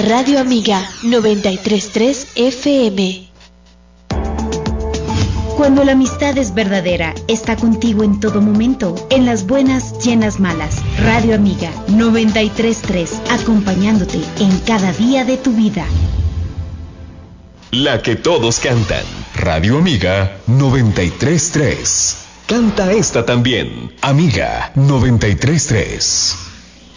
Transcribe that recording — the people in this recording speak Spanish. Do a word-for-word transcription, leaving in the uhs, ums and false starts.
Radio Amiga noventa y tres punto tres F M. Cuando la amistad es verdadera, está contigo en todo momento, en las buenas y en las malas. Radio Amiga noventa y tres punto tres, acompañándote en cada día de tu vida. La que todos cantan. Radio Amiga noventa y tres punto tres. Canta esta también. Amiga noventa y tres punto tres.